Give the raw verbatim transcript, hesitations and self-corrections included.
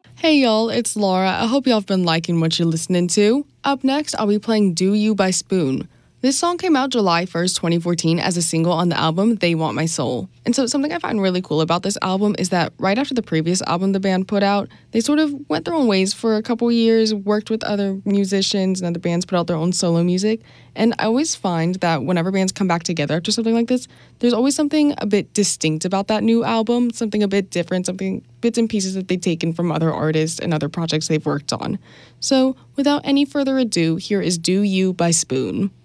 Hey y'all, it's Laura. I hope y'all have been liking what you're listening to. Up next, I'll be playing Do You by Spoon. This song came out July first, twenty fourteen as a single on the album They Want My Soul. And so something I find really cool about this album is that right after the previous album the band put out, they sort of went their own ways for a couple years, worked with other musicians and other bands, put out their own solo music. And I always find that whenever bands come back together after something like this, there's always something a bit distinct about that new album, something a bit different, something bits and pieces that they've taken from other artists and other projects they've worked on. So without any further ado, here is Do You by Spoon.